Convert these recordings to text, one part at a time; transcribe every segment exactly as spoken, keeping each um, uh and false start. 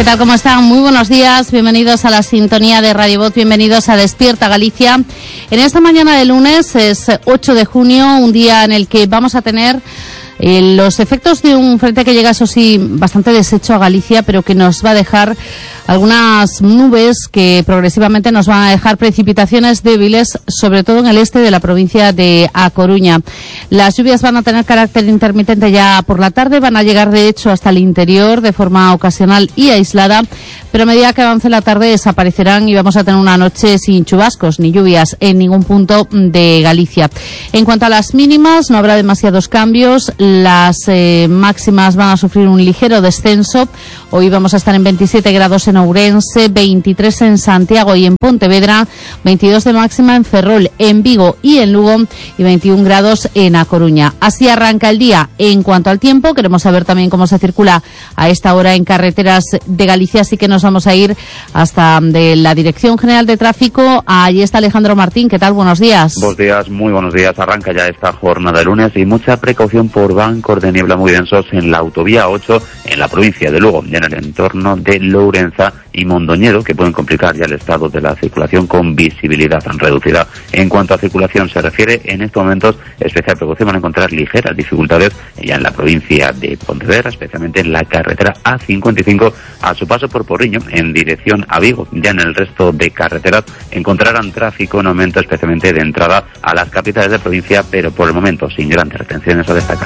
¿Qué tal? ¿Cómo están? Muy buenos días. Bienvenidos a la sintonía de Radio Voz. Bienvenidos a Despierta Galicia. En esta mañana de lunes es ocho de junio, un día en el que vamos a tener eh, los efectos de un frente que llega, eso sí, bastante deshecho a Galicia, pero que nos va a dejar algunas nubes que progresivamente nos van a dejar precipitaciones débiles, sobre todo en el este de la provincia de A Coruña. Las lluvias van a tener carácter intermitente ya por la tarde, van a llegar de hecho hasta el interior de forma ocasional y aislada, pero a medida que avance la tarde desaparecerán y vamos a tener una noche sin chubascos ni lluvias en ningún punto de Galicia. En cuanto a las mínimas, no habrá demasiados cambios. Las eh, máximas van a sufrir un ligero descenso. Hoy vamos a estar en veintisiete grados en Ourense, veintitrés en Santiago y en Pontevedra, veintidós de máxima en Ferrol, en Vigo y en Lugo y veintiún grados en A Coruña. Así arranca el día. En cuanto al tiempo, queremos saber también cómo se circula a esta hora en carreteras de Galicia, así que nos vamos a ir hasta de la Dirección General de Tráfico. Allí está Alejandro Martín. ¿Qué tal? Buenos días. Buenos días, muy buenos días. Arranca ya esta jornada de lunes y mucha precaución por bancos de niebla muy densos en la autovía ocho en la provincia de Lugo y en el entorno de Lourenza y Mondoñedo, que pueden complicar ya el estado de la circulación con visibilidad reducida. En cuanto a circulación se refiere, en estos momentos especial precaución van a encontrar ligeras dificultades ya en la provincia de Pontevedra, especialmente en la carretera A cincuenta y cinco a su paso por Porriño en dirección a Vigo. Ya en el resto de carreteras encontrarán tráfico en aumento, especialmente de entrada a las capitales de provincia, pero por el momento sin grandes retenciones a destacar.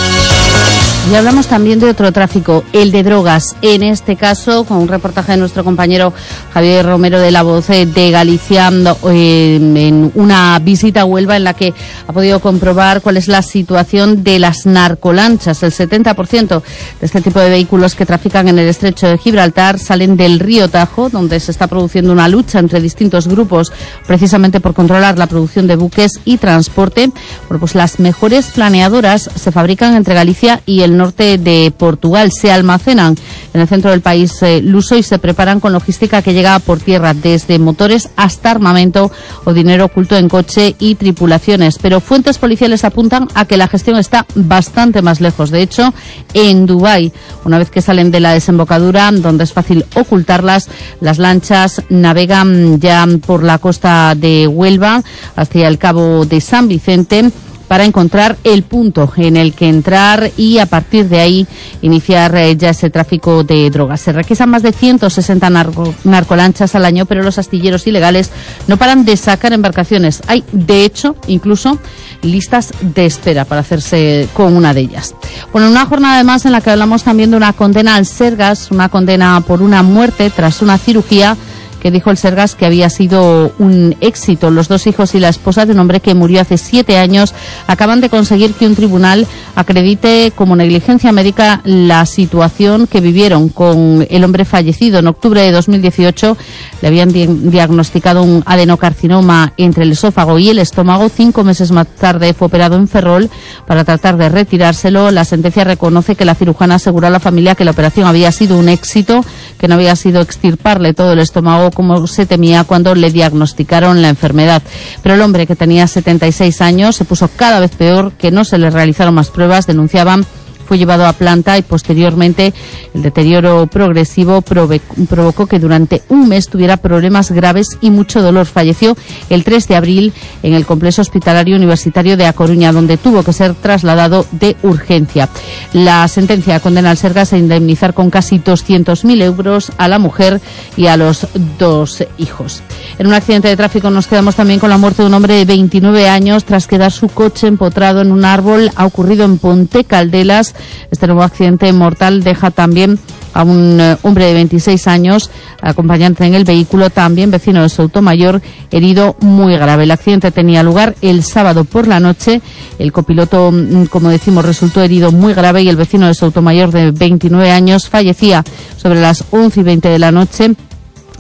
Y hablamos también de otro tráfico, el de drogas. En este caso, con un reportaje de nuestro compañero Javier Romero de La Voz de Galicia, eh, en una visita a Huelva en la que ha podido comprobar cuál es la situación de las narcolanchas. El setenta por ciento de este tipo de vehículos que trafican en el estrecho de Gibraltar salen del río Tajo, donde se está produciendo una lucha entre distintos grupos precisamente por controlar la producción de buques y transporte. Bueno, pues las mejores planeadoras se fabrican entre Galicia y el norte de Portugal, se almacenan en el centro del país eh, luso y se preparan con logística que llega por tierra, desde motores hasta armamento o dinero oculto en coche y tripulaciones. Pero fuentes policiales apuntan a que la gestión está bastante más lejos. De hecho, en Dubái, una vez que salen de la desembocadura, donde es fácil ocultarlas, las lanchas navegan ya por la costa de Huelva hacia el cabo de San Vicente, para encontrar el punto en el que entrar y a partir de ahí iniciar eh, ya ese tráfico de drogas. Se requisan más de ciento sesenta narco, narcolanchas al año, pero los astilleros ilegales no paran de sacar embarcaciones. Hay, de hecho, incluso listas de espera para hacerse con una de ellas. Bueno, una jornada además en la que hablamos también de una condena al Sergas, una condena por una muerte tras una cirugía que dijo el Sergas que había sido un éxito. Los dos hijos y la esposa de un hombre que murió hace siete años acaban de conseguir que un tribunal acredite como negligencia médica la situación que vivieron con el hombre fallecido. En octubre de dos mil dieciocho le habían di- diagnosticado un adenocarcinoma entre el esófago y el estómago. Cinco meses más tarde fue operado en Ferrol para tratar de retirárselo. La sentencia reconoce que la cirujana aseguró a la familia que la operación había sido un éxito, que no había sido extirparle todo el estómago como se temía cuando le diagnosticaron la enfermedad. Pero el hombre, que tenía setenta y seis años, se puso cada vez peor, que no se le realizaron más pruebas, denunciaban. Fue llevado a planta y posteriormente el deterioro progresivo provocó que durante un mes tuviera problemas graves y mucho dolor. Falleció el tres de abril en el complejo hospitalario universitario de A Coruña, donde tuvo que ser trasladado de urgencia. La sentencia condena al Sergas a indemnizar con casi doscientos mil euros a la mujer y a los dos hijos. En un accidente de tráfico nos quedamos también con la muerte de un hombre de veintinueve años tras quedar su coche empotrado en un árbol. Ha ocurrido en Ponte Caldelas. Este nuevo accidente mortal deja también a un eh, hombre de veintiséis años, acompañante en el vehículo, también vecino de Soutomayor, herido muy grave. El accidente tenía lugar el sábado por la noche. El copiloto, como decimos, resultó herido muy grave y el vecino de Soutomayor, de veintinueve años, fallecía sobre las once y veinte de la noche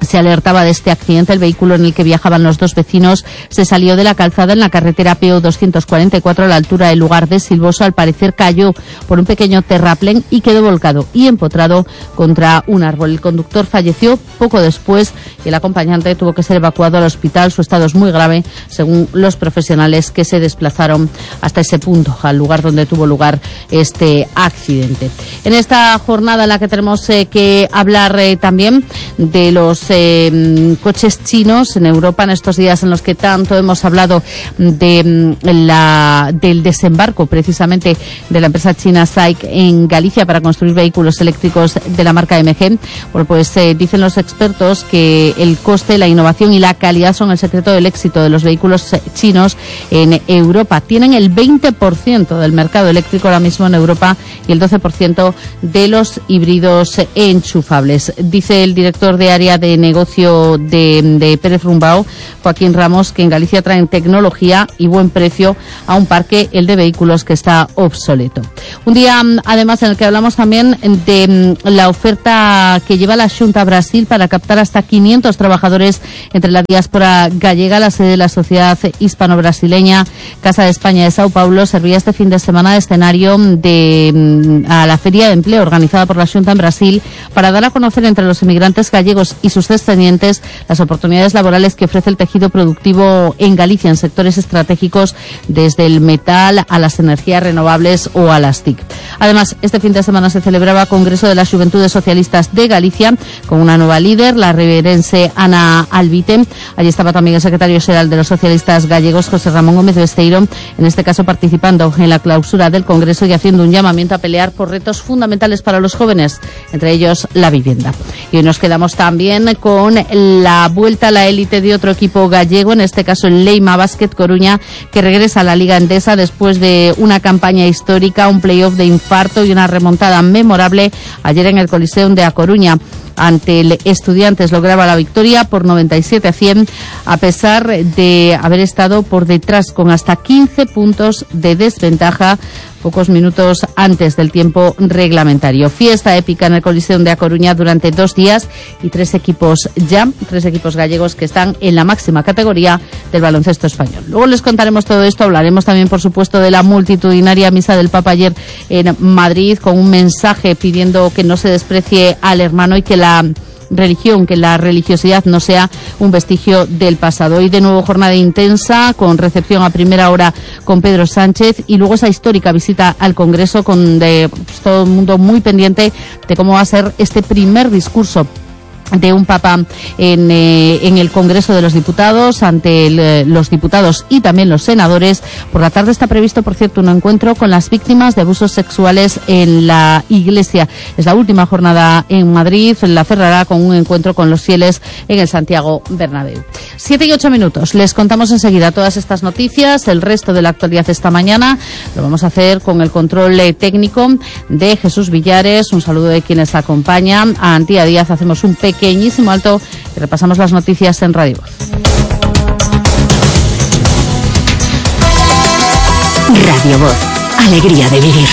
se alertaba de este accidente. El vehículo en el que viajaban los dos vecinos se salió de la calzada en la carretera P O doscientos cuarenta y cuatro a la altura del lugar de Silvoso. Al parecer cayó por un pequeño terraplén y quedó volcado y empotrado contra un árbol. El conductor falleció poco después y el acompañante tuvo que ser evacuado al hospital. Su estado es muy grave, según los profesionales que se desplazaron hasta ese punto, al lugar donde tuvo lugar este accidente. En esta jornada en la que tenemos eh, que hablar eh, también de los Eh, coches chinos en Europa, en estos días en los que tanto hemos hablado de la del desembarco precisamente de la empresa china SAIC en Galicia para construir vehículos eléctricos de la marca M G. Bueno, pues eh, dicen los expertos que el coste, la innovación y la calidad son el secreto del éxito de los vehículos chinos en Europa. Tienen el veinte por ciento del mercado eléctrico ahora mismo en Europa y el doce por ciento de los híbridos enchufables. Dice el director de área de negocio de, de Pérez Rumbao, Joaquín Ramos, que en Galicia traen tecnología y buen precio a un parque, el de vehículos, que está obsoleto. Un día, además, en el que hablamos también de la oferta que lleva la Xunta Brasil para captar hasta quinientos trabajadores entre la diáspora gallega. La sede de la Sociedad Hispano-Brasileña Casa de España de Sao Paulo servía este fin de semana de escenario de, a la Feria de Empleo organizada por la Xunta en Brasil para dar a conocer entre los inmigrantes gallegos y sus descendientes las oportunidades laborales que ofrece el tejido productivo en Galicia en sectores estratégicos, desde el metal a las energías renovables o a las T I C. Además, este fin de semana se celebraba Congreso de las Juventudes Socialistas de Galicia con una nueva líder, la riberense Ana Albite. Allí estaba también el secretario general de los socialistas gallegos, José Ramón Gómez Besteiro, en este caso participando en la clausura del Congreso y haciendo un llamamiento a pelear por retos fundamentales para los jóvenes, entre ellos la vivienda. Y hoy nos quedamos también con la vuelta a la élite de otro equipo gallego, en este caso el Leima Basket Coruña, que regresa a la Liga Endesa después de una campaña histórica, un playoff de infarto y una remontada memorable ayer en el Coliseum de A Coruña. Ante el Estudiantes lograba la victoria por noventa y siete a cien, a pesar de haber estado por detrás con hasta quince puntos de desventaja pocos minutos antes del tiempo reglamentario. Fiesta épica en el Coliseum de A Coruña durante dos días y tres equipos ya, tres equipos gallegos que están en la máxima categoría del baloncesto español. Luego les contaremos todo esto, hablaremos también, por supuesto, de la multitudinaria misa del Papa ayer en Madrid, con un mensaje pidiendo que no se desprecie al hermano y que la religión, que la religiosidad no sea un vestigio del pasado. Hoy de nuevo jornada intensa, con recepción a primera hora con Pedro Sánchez y luego esa histórica visita al Congreso con de, pues, todo el mundo muy pendiente de cómo va a ser este primer discurso de un papa en, eh, en el Congreso de los Diputados, ante el, eh, los diputados y también los senadores. Por la tarde está previsto, por cierto, un encuentro con las víctimas de abusos sexuales en la Iglesia. Es la última jornada en Madrid, la cerrará con un encuentro con los fieles en el Santiago Bernabéu. Siete y ocho minutos. Les contamos enseguida todas estas noticias, el resto de la actualidad esta mañana. Lo vamos a hacer con el control eh, técnico de Jesús Villares. Un saludo de quienes acompañan. A Antía Díaz hacemos un pequeño pequeñísimo alto y repasamos las noticias en Radio Voz. Radio Voz, alegría de vivir.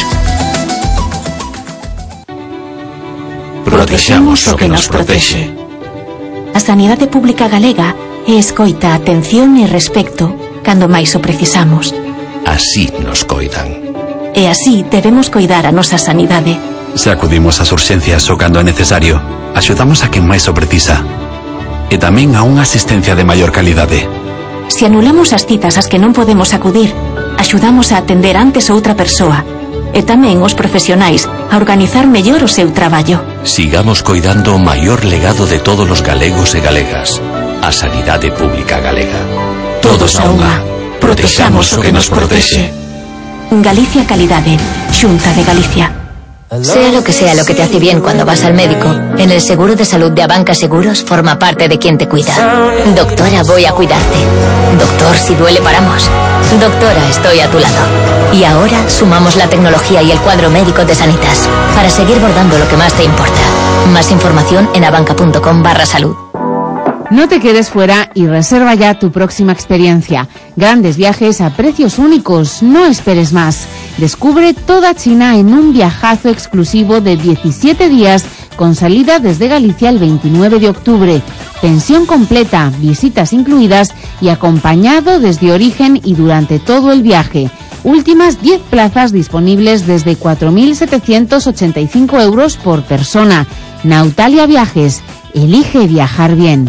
Protexamos o que nos protexe. A sanidade pública galega é escoita, atención e respecto cando máis o precisamos. Así nos coidan. E así debemos coidar a nosa sanidade. Se acudimos ás urxencias o cando é necesario, axudamos a quen máis o precisa. E tamén a unha asistencia de maior calidade. Se anulamos as citas ás que non podemos acudir, axudamos a atender antes outra persoa. E tamén os profesionais a organizar mellor o seu traballo. Sigamos coidando o maior legado de todos os galegos e galegas, a sanidade pública galega. Todos a unha, protexamos o que nos protexe. Galicia Calidade, Xunta de Galicia. Sea lo que sea lo que te hace bien cuando vas al médico, en el seguro de salud de Abanca Seguros forma parte de quien te cuida. Doctora, voy a cuidarte. Doctor, si duele paramos. Doctora, estoy a tu lado. Y ahora sumamos la tecnología y el cuadro médico de Sanitas para seguir bordando lo que más te importa. Más información en abanca.com barra salud. No te quedes fuera y reserva ya tu próxima experiencia. Grandes viajes a precios únicos, no esperes más. Descubre toda China en un viajazo exclusivo de diecisiete días con salida desde Galicia el veintinueve de octubre. pensión completa, visitas incluidas y acompañado desde origen y durante todo el viaje. Últimas diez plazas disponibles desde cuatro mil setecientos ochenta y cinco euros por persona. Nautalia Viajes, elige viajar bien.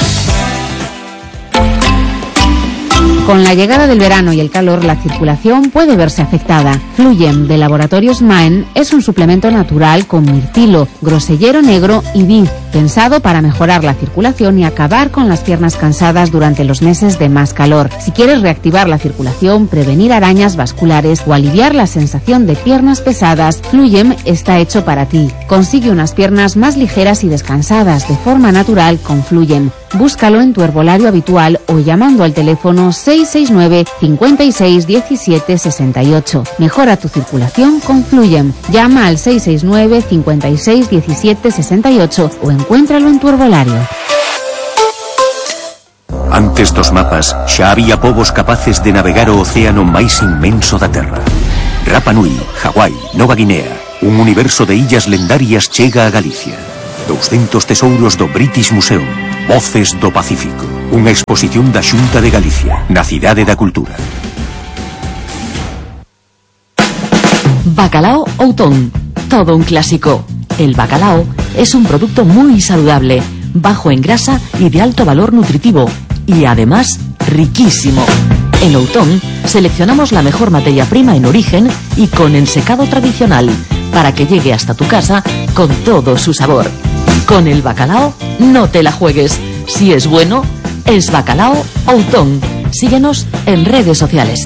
Con la llegada del verano y el calor, la circulación puede verse afectada. Fluyem, de Laboratorios Maen, es un suplemento natural con mirtilo, grosellero negro y vid, pensado para mejorar la circulación y acabar con las piernas cansadas durante los meses de más calor. Si quieres reactivar la circulación, prevenir arañas vasculares o aliviar la sensación de piernas pesadas, Fluyem está hecho para ti. Consigue unas piernas más ligeras y descansadas de forma natural con Fluyem. Búscalo en tu herbolario habitual o llamando al teléfono seis seis nueve, cinco seis, uno siete, seis ocho. Mejora tu circulación con Fluyem. Llama al seis seis nueve, cinco seis, uno siete, seis ocho o encuéntralo en tu herbolario. Antes dos mapas, xa había povos capaces de navegar o océano máis inmenso da Terra. Rapa Nui, Hawái, Nova Guinea, un universo de illas lendarias chega a Galicia. doscientos tesouros do British Museum. Voces do Pacífico. Unha exposición da Xunta de Galicia, na Cidade da Cultura. Bacalao Outón. Todo un clásico. El bacalao es un producto muy saludable, bajo en grasa y de alto valor nutritivo. Y además, riquísimo. En Outón seleccionamos la mejor materia prima en origen y con ensecado tradicional, para que llegue hasta tu casa con todo su sabor. Con el bacalao, no te la juegues. Si es bueno, es Bacalao Outón. Síguenos en redes sociales.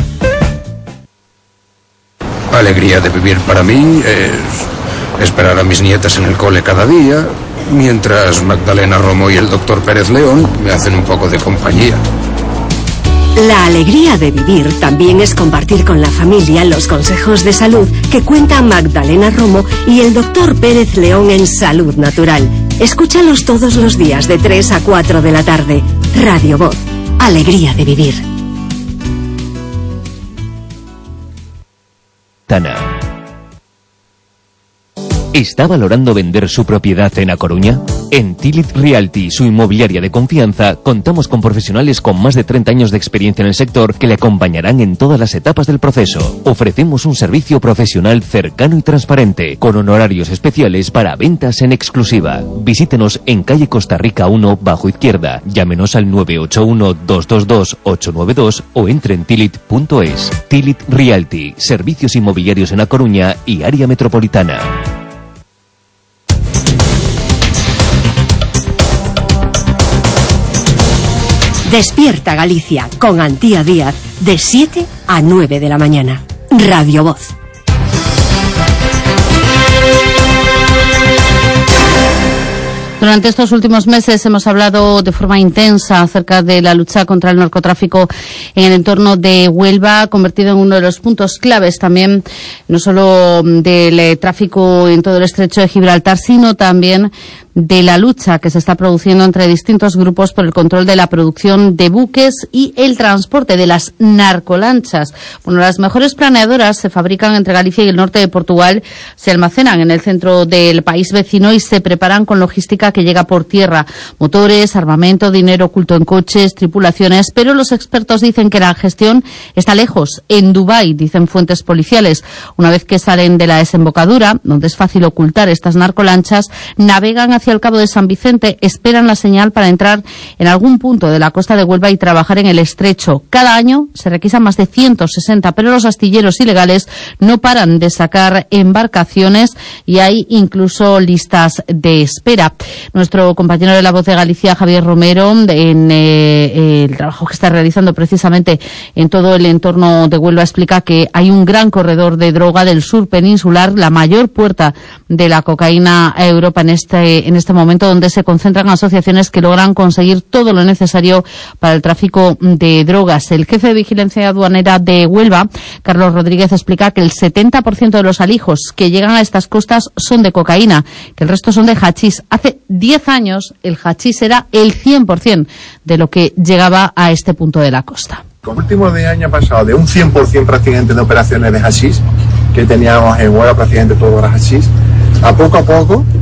Alegría de vivir para mí es esperar a mis nietas en el cole cada día, mientras Magdalena Romo y el doctor Pérez León me hacen un poco de compañía. La alegría de vivir también es compartir con la familia los consejos de salud que cuenta Magdalena Romo y el doctor Pérez León en Salud Natural. Escúchalos todos los días de tres a cuatro de la tarde. Radio Voz. Alegría de vivir. Tana. ¿Está valorando vender su propiedad en A Coruña? En Tilit Realty, su inmobiliaria de confianza, contamos con profesionales con más de treinta años de experiencia en el sector que le acompañarán en todas las etapas del proceso. Ofrecemos un servicio profesional cercano y transparente, con honorarios especiales para ventas en exclusiva. Visítenos en calle Costa Rica uno, bajo izquierda. Llámenos al nueve ocho uno, dos dos dos, ocho nueve dos o entre en tilit punto es. Tilit Realty, servicios inmobiliarios en A Coruña y área metropolitana. Despierta Galicia con Antía Díaz de siete a nueve de la mañana. Radio Voz. Durante estos últimos meses hemos hablado de forma intensa acerca de la lucha contra el narcotráfico en el entorno de Huelva, convertido en uno de los puntos claves también, no solo del tráfico en todo el estrecho de Gibraltar, sino también de la lucha que se está produciendo entre distintos grupos por el control de la producción de buques y el transporte de las narcolanchas. Bueno, las mejores planeadoras se fabrican entre Galicia y el norte de Portugal, se almacenan en el centro del país vecino y se preparan con logística que llega por tierra. Motores, armamento, dinero oculto en coches, tripulaciones, pero los expertos dicen que la gestión está lejos. En Dubái, dicen fuentes policiales, una vez que salen de la desembocadura, donde es fácil ocultar estas narcolanchas, navegan hacia el Cabo de San Vicente, esperan la señal para entrar en algún punto de la costa de Huelva y trabajar en el estrecho. Cada año se requisan más de ciento sesenta, pero los astilleros ilegales no paran de sacar embarcaciones y hay incluso listas de espera. Nuestro compañero de La Voz de Galicia, Javier Romero, en eh, el trabajo que está realizando precisamente en todo el entorno de Huelva, explica que hay un gran corredor de droga del sur peninsular, la mayor puerta de la cocaína a Europa en este en este momento, donde se concentran asociaciones que logran conseguir todo lo necesario para el tráfico de drogas. El jefe de vigilancia aduanera de Huelva, Carlos Rodríguez, explica que el setenta por ciento de los alijos que llegan a estas costas son de cocaína, que el resto son de hachís. Hace diez años el hachís era el cien por ciento de lo que llegaba a este punto de la costa. Los últimos diez años ha pasado de un cien por ciento prácticamente de operaciones de hachís, que teníamos en Huelva prácticamente todo era hachís, a poco a poco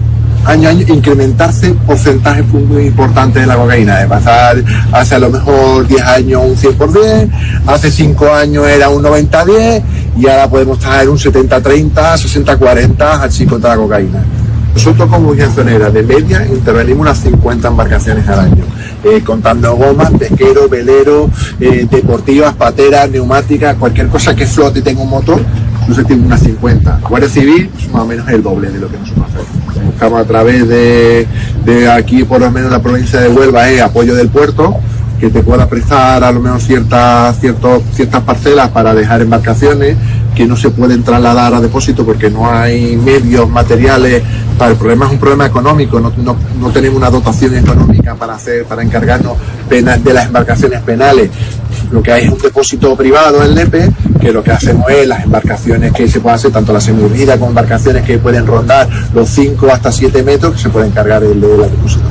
año a año incrementarse porcentajes muy importantes de la cocaína, de pasar hace a lo mejor diez años un cien por ciento, hace cinco años era un noventa diez y ahora podemos estar en un setenta treinta, sesenta cuarenta así contra la cocaína. Nosotros como Vigencionera de media intervenimos unas cincuenta embarcaciones al año, eh, contando gomas, pesqueros, veleros, eh, deportivas, pateras, neumáticas, cualquier cosa que flote y tenga un motor, nosotros tenemos unas cincuenta. Guardia Civil es más o menos el doble de lo que nosotros hacemos. Buscamos a través de, de aquí, por lo menos la provincia de Huelva, eh, apoyo del puerto, que te pueda prestar a lo mejor ciertas, ciertos, ciertas parcelas para dejar embarcaciones que no se pueden trasladar a depósito porque no hay medios materiales. Para el problema es un problema económico, no, no, no tenemos una dotación económica para hacer, para encargarnos pena, de las embarcaciones penales. Lo que hay es un depósito privado en Lepe, que lo que hacemos es las embarcaciones que se pueden hacer, tanto las semihundidas como embarcaciones que pueden rondar los cinco hasta siete metros, que se pueden cargar el, el depósito.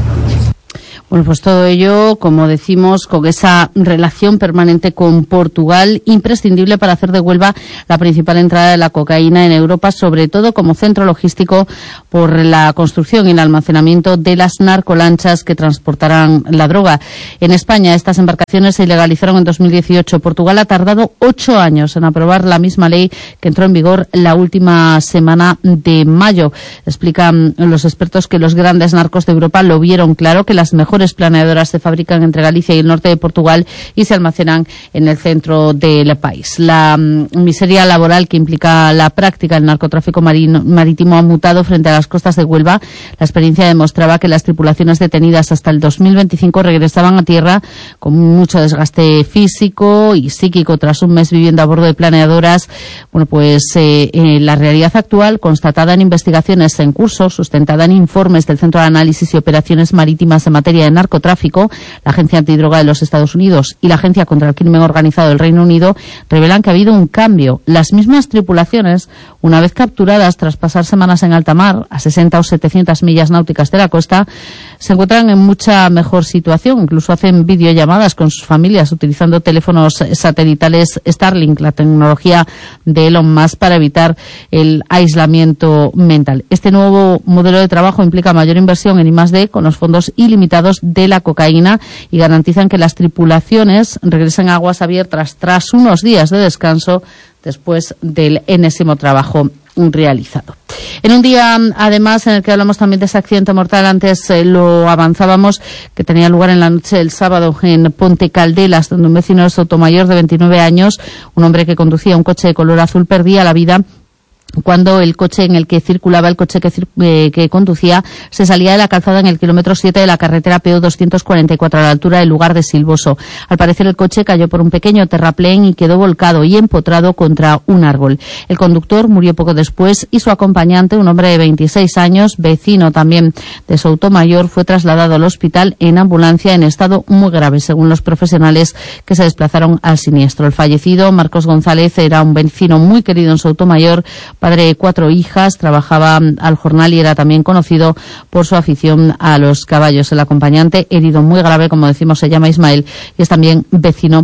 Bueno, pues todo ello, como decimos, con esa relación permanente con Portugal, imprescindible para hacer de Huelva la principal entrada de la cocaína en Europa, sobre todo como centro logístico por la construcción y el almacenamiento de las narcolanchas que transportarán la droga. En España, estas embarcaciones se ilegalizaron en dos mil dieciocho. Portugal ha tardado ocho años en aprobar la misma ley que entró en vigor la última semana de mayo. Explican los expertos que los grandes narcos de Europa lo vieron claro, que las mejores planeadoras se fabrican entre Galicia y el norte de Portugal y se almacenan en el centro del país. La um, miseria laboral que implica la práctica del narcotráfico marino, marítimo ha mutado frente a las costas de Huelva. La experiencia demostraba que las tripulaciones detenidas hasta el dos mil veinticinco regresaban a tierra con mucho desgaste físico y psíquico tras un mes viviendo a bordo de planeadoras. Bueno, pues eh, eh, la realidad actual, constatada en investigaciones en curso, sustentada en informes del Centro de Análisis y Operaciones Marítimas en materia de narcotráfico, la Agencia Antidroga de los Estados Unidos y la Agencia contra el Crimen Organizado del Reino Unido, revelan que ha habido un cambio. Las mismas tripulaciones, una vez capturadas tras pasar semanas en alta mar, a sesenta o setecientas millas náuticas de la costa, se encuentran en mucha mejor situación. Incluso hacen videollamadas con sus familias utilizando teléfonos satelitales Starlink, la tecnología de Elon Musk, para evitar el aislamiento mental. Este nuevo modelo de trabajo implica mayor inversión en I más D con los fondos ilimitados de la cocaína y garantizan que las tripulaciones regresen a aguas abiertas tras unos días de descanso después del enésimo trabajo realizado. En un día, además, en el que hablamos también de ese accidente mortal, antes eh, lo avanzábamos, que tenía lugar en la noche del sábado en Ponte Caldelas, donde un vecino de Sotomayor de veintinueve años, un hombre que conducía un coche de color azul, perdía la vida cuando el coche en el que circulaba, el coche que, eh, que conducía, se salía de la calzada en el kilómetro siete de la carretera P O doscientos cuarenta y cuatro a la altura del lugar de Silvoso. Al parecer el coche cayó por un pequeño terraplén y quedó volcado y empotrado contra un árbol. El conductor murió poco después y su acompañante, un hombre de veintiséis años, vecino también de Soutomayor, fue trasladado al hospital en ambulancia en estado muy grave, según los profesionales que se desplazaron al siniestro. El fallecido, Marcos González, era un vecino muy querido en Soutomayor, padre de cuatro hijas, trabajaba al jornal y era también conocido por su afición a los caballos. El acompañante, herido muy grave, como decimos, se llama Ismael y es también vecino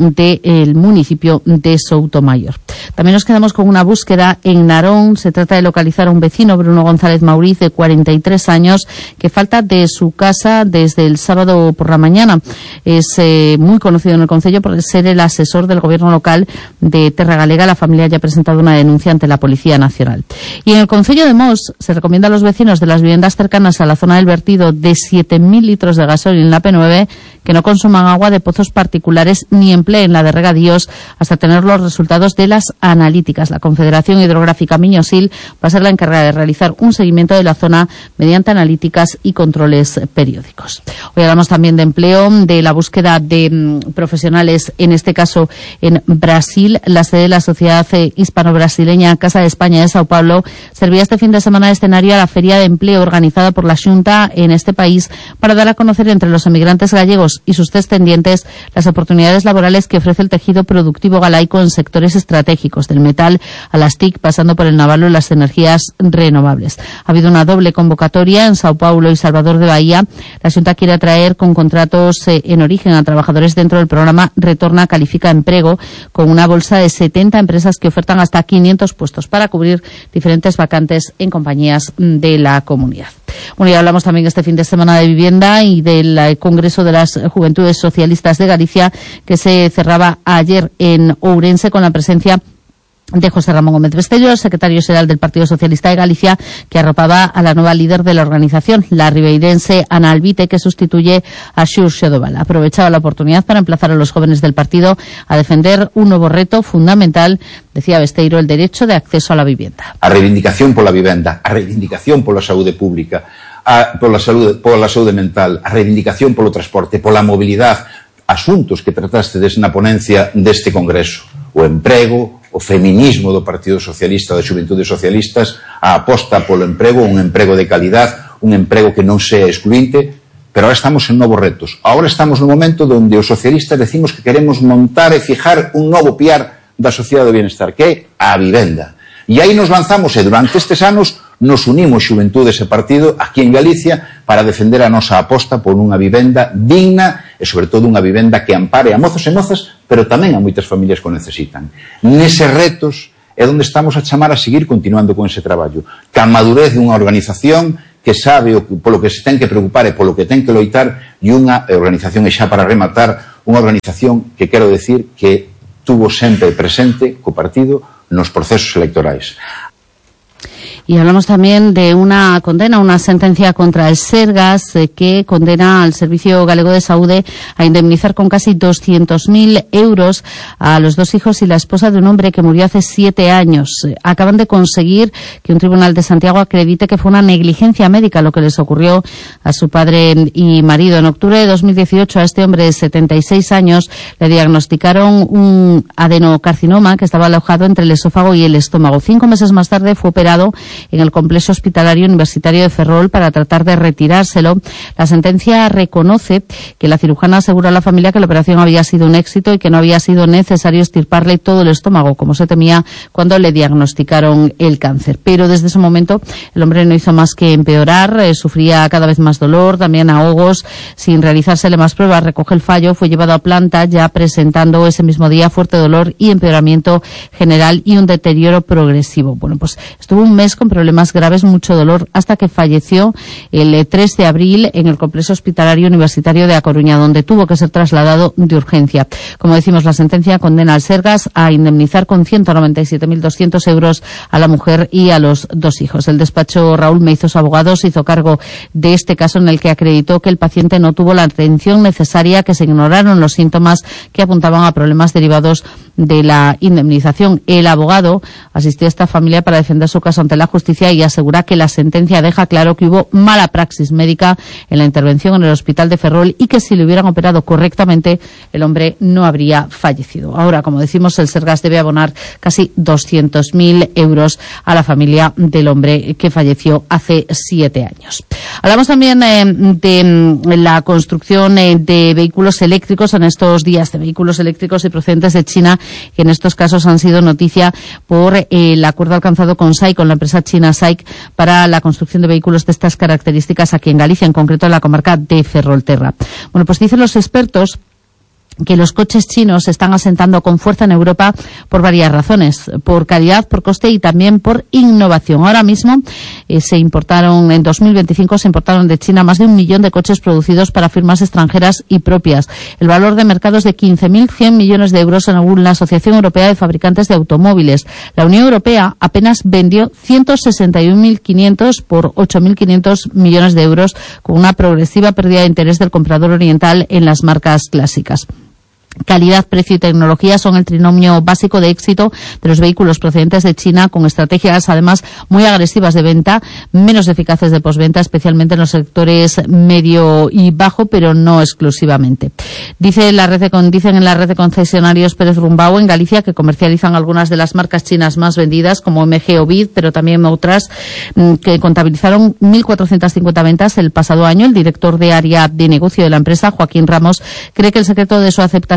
del municipio de Soutomayor. También nos quedamos con una búsqueda en Narón. Se trata de localizar a un vecino, Bruno González Mauriz, de cuarenta y tres años, que falta de su casa desde el sábado por la mañana. Es eh, muy conocido en el concello por ser el asesor del gobierno local de Terra Galega. La familia ya ha presentado una denuncia ante la Policía Nacional. Y en el concello de Mos se recomienda a los vecinos de las viviendas cercanas a la zona del vertido de siete mil litros de gasoil en la P nueve que no consuman agua de pozos particulares ni empleen la de regadíos hasta tener los resultados de las analíticas. La Confederación Hidrográfica Miñosil va a ser la encargada de realizar un seguimiento de la zona mediante analíticas y controles periódicos. Hoy hablamos también de empleo, de la búsqueda de mm, profesionales, en este caso en Brasil. La sede de la Sociedad Hispano-Brasileña Casa de España de Sao Paulo servía este fin de semana de escenario a la Feria de Empleo organizada por la Xunta en este país para dar a conocer entre los emigrantes gallegos y sus descendientes las oportunidades laborales que ofrece el tejido productivo galaico en sectores estratégicos, del metal a las T I C, pasando por el naval o las energías renovables. Ha habido una doble convocatoria en Sao Paulo y Salvador de Bahía. La Xunta quiere atraer con contratos eh, en origen a trabajadores dentro del programa Retorna Califica Emprego, con una bolsa de setenta empresas que ofertan hasta quinientos puestos para cubrir diferentes vacantes en compañías de la comunidad. Bueno, y hablamos también este fin de semana de vivienda y del eh, Congreso de las Juventudes Socialistas de Galicia, que se cerraba ayer en Ourense con la presencia de José Ramón Gómez Besteiro, el secretario general del Partido Socialista de Galicia, que arropaba a la nueva líder de la organización, la ribeirense Ana Albite, que sustituye a Xur Xedoval. Aprovechaba la oportunidad para emplazar a los jóvenes del partido a defender un nuevo reto fundamental, decía Besteiro, el derecho de acceso a la vivienda. A reivindicación pola vivenda, a reivindicación pola saúde pública, a pola saúde, pola saúde mental, a reivindicación polo transporte, pola mobilidade, asuntos que tratastedes na ponencia deste Congreso, o emprego, o feminismo do Partido Socialista, das Xuventudes Socialistas, a aposta polo emprego, un emprego de calidad, un emprego que non sea excluinte, pero ahora estamos en novos retos. Ahora estamos no momento onde os socialistas decimos que queremos montar e fijar un novo piar da sociedade do bienestar, que é a vivenda. E aí nos lanzamos, e durante estes anos nos unimos Xuventudes e Partido aquí en Galicia para defender a nosa aposta por unha vivenda digna e, sobre todo, unha vivenda que ampare a mozos e mozas, pero tamén a moitas familias que o necesitan. Neses retos é onde estamos a chamar a seguir continuando con ese traballo. Que a madurez dunha organización que sabe o, polo que se ten que preocupar e polo que ten que loitar, e unha organización, e xa para rematar, unha organización que quero decir que tuvo sempre presente co partido nos procesos electorais. Y hablamos también de una condena, una sentencia contra el Sergas, eh, que condena al Servicio Galego de Saúde a indemnizar con casi doscientos mil euros a los dos hijos y la esposa de un hombre que murió hace siete años. Eh, acaban de conseguir que un tribunal de Santiago acredite que fue una negligencia médica lo que les ocurrió a su padre y marido. En octubre de dos mil dieciocho a este hombre de setenta y seis años le diagnosticaron un adenocarcinoma que estaba alojado entre el esófago y el estómago. Cinco meses más tarde fue operado en el complejo hospitalario universitario de Ferrol para tratar de retirárselo. La sentencia reconoce que la cirujana aseguró a la familia que la operación había sido un éxito y que no había sido necesario extirparle todo el estómago, como se temía cuando le diagnosticaron el cáncer. Pero desde ese momento el hombre no hizo más que empeorar, eh, sufría cada vez más dolor, también ahogos, sin realizársele más pruebas. Recoge el fallo, fue llevado a planta ya presentando ese mismo día fuerte dolor y empeoramiento general y un deterioro progresivo. Bueno, pues estuvo un mes con problemas graves, mucho dolor, hasta que falleció el tres de abril en el complejo hospitalario universitario de A Coruña, donde tuvo que ser trasladado de urgencia. Como decimos, la sentencia condena al Sergas a indemnizar con ciento noventa y siete mil doscientos euros a la mujer y a los dos hijos. El despacho Raúl Meizos Abogados hizo cargo de este caso, en el que acreditó que el paciente no tuvo la atención necesaria, que se ignoraron los síntomas que apuntaban a problemas derivados de la indemnización. El abogado asistió a esta familia para defender su caso ante la justicia y asegura que la sentencia deja claro que hubo mala praxis médica en la intervención en el hospital de Ferrol y que si le hubieran operado correctamente el hombre no habría fallecido. Ahora, como decimos, el Sergas debe abonar casi doscientos mil euros a la familia del hombre que falleció hace siete años. Hablamos también eh, de la construcción eh, de vehículos eléctricos en estos días, de vehículos eléctricos y procedentes de China, que en estos casos han sido noticia por eh, el acuerdo alcanzado con S A I C, con la empresa china S A I C, para la construcción de vehículos de estas características aquí en Galicia, en concreto en la comarca de Ferrolterra. Bueno, pues dicen los expertos que los coches chinos se están asentando con fuerza en Europa por varias razones, por calidad, por coste y también por innovación. Ahora mismo eh, se importaron, en dos mil veinticinco se importaron de China más de un millón de coches producidos para firmas extranjeras y propias. El valor de mercado es de quince mil cien millones de euros según la Asociación Europea de Fabricantes de Automóviles. La Unión Europea apenas vendió ciento sesenta y un mil quinientos por ocho mil quinientos millones de euros, con una progresiva pérdida de interés del comprador oriental en las marcas clásicas. Calidad, precio y tecnología son el trinomio básico de éxito de los vehículos procedentes de China, con estrategias además muy agresivas de venta, menos eficaces de postventa, especialmente en los sectores medio y bajo, pero no exclusivamente. Dice la red de, dicen en la red de concesionarios Pérez Rumbao en Galicia, que comercializan algunas de las marcas chinas más vendidas, como M G o B I D, pero también otras, que contabilizaron mil cuatrocientas cincuenta ventas el pasado año. El director de área de negocio de la empresa, Joaquín Ramos, cree que el secreto de su aceptación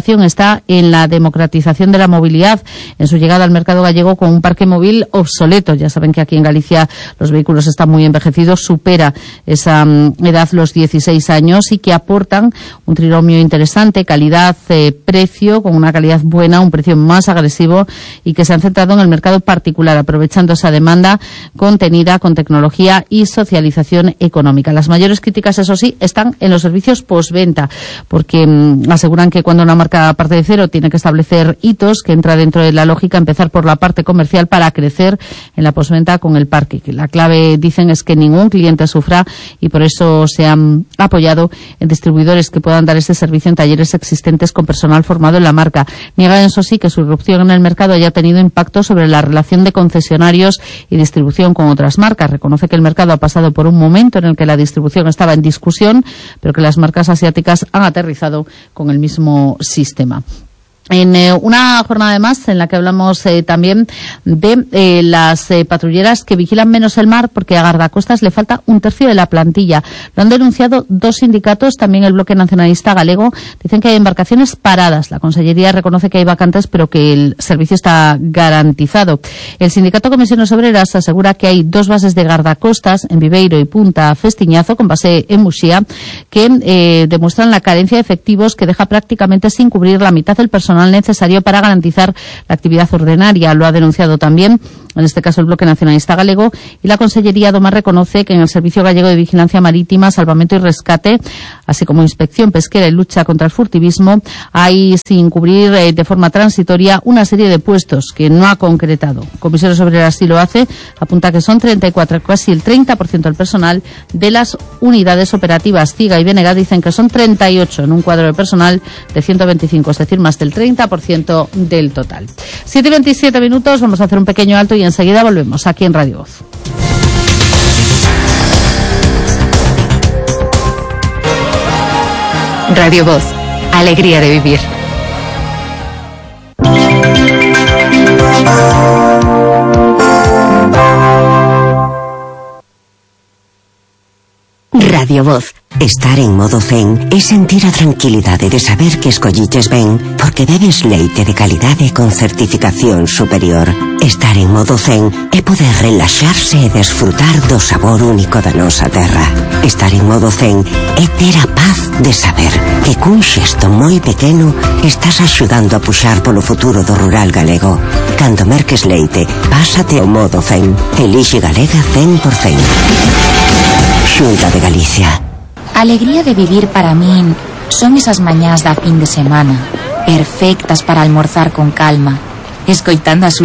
innovación está en la democratización de la movilidad, en su llegada al mercado gallego con un parque móvil obsoleto. Ya saben que aquí en Galicia los vehículos están muy envejecidos, supera esa um, edad los dieciséis años, y que aportan un trinomio interesante, calidad, eh, precio, con una calidad buena, un precio más agresivo, y que se han centrado en el mercado particular, aprovechando esa demanda contenida con tecnología y socialización económica. Las mayores críticas, eso sí, están en los servicios postventa, porque mmm, aseguran que cuando una marca parte de cero tiene que establecer hitos, que entra dentro de la lógica empezar por la parte comercial para crecer en la postventa con el parque. La clave, dicen, es que ningún cliente sufra, y por eso se han apoyado en distribuidores que puedan dar ese servicio en talleres existentes con personal formado en la marca. Niegan, eso sí, que su irrupción en el mercado haya tenido impacto sobre la relación de concesionarios y distribución con otras marcas. Reconoce que el mercado ha pasado por un momento en el que la distribución estaba en discusión, pero que las marcas asiáticas han aterrizado con el mismo sistema. En eh, una jornada de más en la que hablamos eh, también de eh, las eh, patrulleras que vigilan menos el mar, porque a guardacostas le falta un tercio de la plantilla. Lo han denunciado dos sindicatos, también el Bloque Nacionalista Galego. Dicen que hay embarcaciones paradas. La Consellería reconoce que hay vacantes, pero que el servicio está garantizado. El sindicato Comisiones Obreras asegura que hay dos bases de guardacostas, en Viveiro y Punta Festiñazo, con base en Muxía, que eh, demuestran la carencia de efectivos, que deja prácticamente sin cubrir la mitad del personal necesario para garantizar la actividad ordinaria. Lo ha denunciado también, en este caso, el Bloque Nacionalista Galego, y la Consellería además reconoce que en el Servicio Gallego de Vigilancia Marítima, Salvamento y Rescate, así como Inspección Pesquera y Lucha contra el Furtivismo, hay, sin cubrir eh, de forma transitoria, una serie de puestos que no ha concretado. Comisiones Obreras sí lo hace, apunta que son treinta y cuatro, casi el treinta por ciento del personal de las unidades operativas. Ciga y Venegas dicen que son treinta y ocho en un cuadro de personal de ciento veinticinco, es decir, más del treinta por ciento del total. siete y veintisiete minutos, vamos a hacer un pequeño alto y enseguida volvemos aquí en Radio Voz. Radio Voz, alegría de vivir. Radio Voz. Estar en modo zen é sentir a tranquilidade de saber que escolliches ben porque bebes leite de calidade con certificación superior. Estar en modo zen é poder relaxarse e desfrutar do sabor único da nosa terra. Estar en modo zen é ter a paz de saber que cun xesto moi pequeno estás axudando a puxar polo futuro do rural galego. Cando merques leite, pásate ao modo zen. Elixe Galega cen por cen. Xunta de Galicia. A alegría de vivir para min son esas mañás da fin de semana, perfectas para almorzar con calma, escoitando as